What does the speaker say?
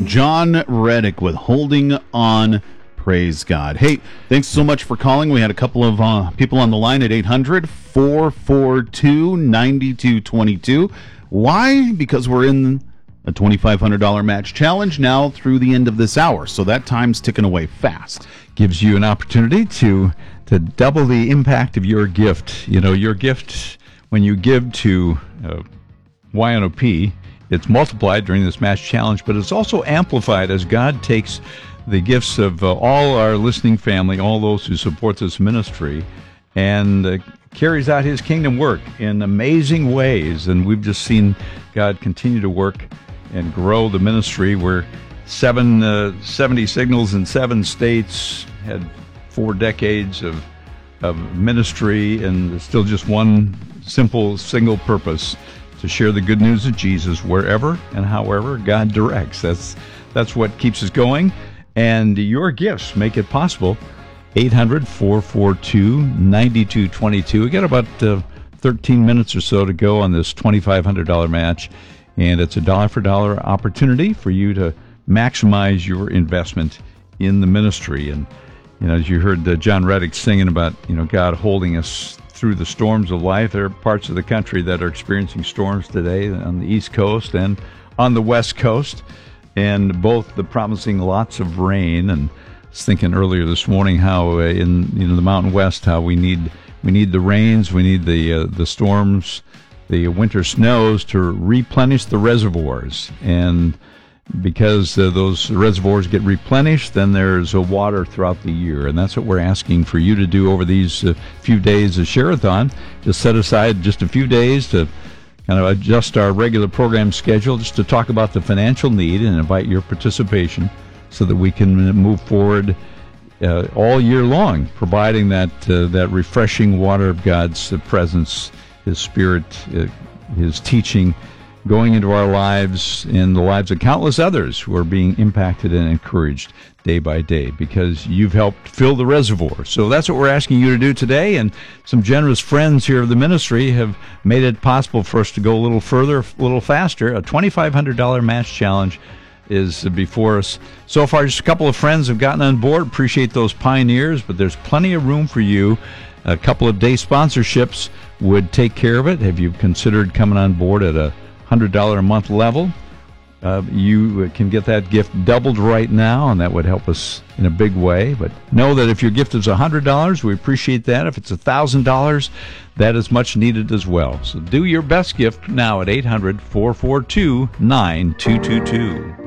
John Reddick with Holding On. Praise God. Hey, thanks so much for calling. We had a couple of people on the line at 800-442-9222. Why? Because we're in a $2,500 match challenge now through the end of this hour. So that time's ticking away fast. Gives you an opportunity to double the impact of your gift. You know, your gift, when you give to YNOP, it's multiplied during this match challenge, but it's also amplified as God takes the gifts of all our listening family, all those who support this ministry, and carries out his kingdom work in amazing ways. And we've just seen God continue to work and grow the ministry. We're 70 signals in 7 states, had 4 decades of ministry, and there's still just one simple, single purpose: to share the good news of Jesus wherever and however God directs. That's what keeps us going. And your gifts make it possible. 800-442-9222. We got about 13 minutes or so to go on this $2,500 match, and it's a dollar-for-dollar opportunity for you to maximize your investment in the ministry. And you know, as you heard John Reddick singing about, you know, God holding us through the storms of life. There are parts of the country that are experiencing storms today on the East Coast and on the West Coast, and both the promising lots of rain. And I was thinking earlier this morning how in the Mountain West, how we need the rains, we need the storms, the winter snows to replenish the reservoirs. And because those reservoirs get replenished, then there's water throughout the year. And that's what we're asking for you to do over these few days of Share-a-thon. Just set aside just a few days to kind of adjust our regular program schedule, just to talk about the financial need and invite your participation so that we can move forward all year long, providing that refreshing water of God's presence, His Spirit, His teaching, going into our lives and the lives of countless others who are being impacted and encouraged day by day, because you've helped fill the reservoir. So that's what we're asking you to do today, and some generous friends here of the ministry have made it possible for us to go a little further, a little faster. A $2,500 match challenge is before us. So far, just a couple of friends have gotten on board. Appreciate those pioneers, but there's plenty of room for you. A couple of day sponsorships would take care of it. Have you considered coming on board at a $100 a month level? You can get that gift doubled right now, and that would help us in a big way. But know that if your gift is $100, we appreciate that. If it's $1,000, that is much needed as well. So do your best gift now at 800-442-9222.